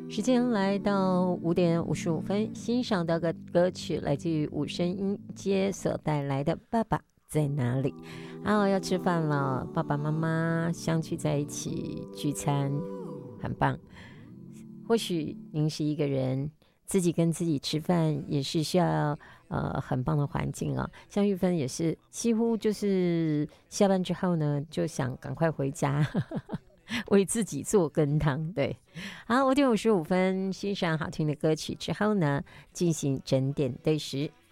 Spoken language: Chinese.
时间来到5:55，欣赏到个歌曲来自于五声音阶所带来的《爸爸在哪里》。要吃饭了，爸爸妈妈相聚在一起聚餐，很棒。或许您是一个人，自己跟自己吃饭也是需要很棒的环境啊。像玉芬也是，几乎就是下班之后呢，就想赶快回家。为自己做羹汤，对。好，5:55，欣赏好听的歌曲之后呢，进行整点对时。